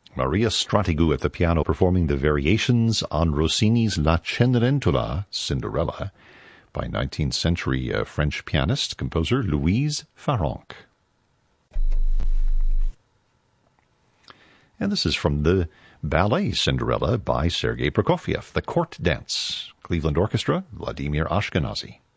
Maria Strategou at the piano performing the variations on Rossini's La Cenerentola, Cinderella, by 19th century French pianist, composer Louise Farrenc. And this is from the ballet Cinderella by Sergei Prokofiev, the Court Dance, Cleveland Orchestra, Vladimir Ashkenazy.